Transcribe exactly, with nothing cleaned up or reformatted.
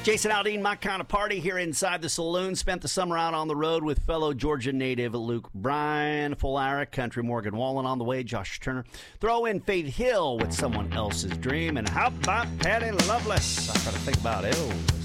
Jason Aldean, My Kind of Party here inside the saloon. Spent the summer out on the road with fellow Georgia native Luke Bryan, Full Ira, Country Morgan Wallen on the way, Josh Turner. Throw in Faith Hill with Someone Else's Dream. And how about Patty Loveless? I got to think about Elvis.